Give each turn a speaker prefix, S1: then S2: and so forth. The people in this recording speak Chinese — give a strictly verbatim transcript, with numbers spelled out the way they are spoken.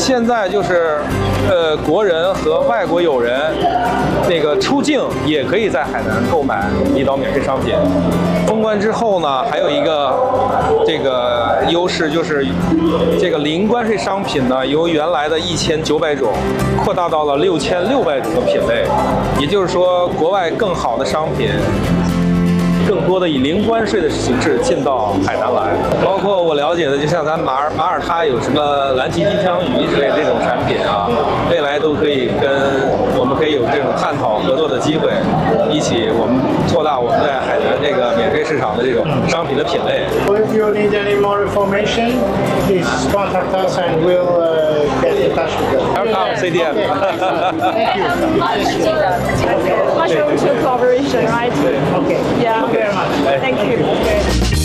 S1: 现在就是，呃，国人和外国友人那个出境也可以在海南购买离岛免税商品。封关之后呢，还有一个这个优势就是，这个零关税商品呢，由原来的一千九百种扩大到了六千六百种的品类，也就是说，国外更好的商品。更多的以零关税的形式进到海南来，包括我了解的，就像咱马耳马耳他有什么蓝鳍金枪鱼之类这种产品啊，未来都可以跟我们可以有这种探讨合作的机会，一起我们扩大我们在海南这个免税市场的这种商品的品类。
S2: If you need any more information, please contact us and we'll uh, get in touch with you.
S1: Welcome C D M.
S2: Thank you.
S3: Much room to collaboration, right?
S2: Okay.
S3: Yeah.
S2: Thank you very much.
S3: Thank you.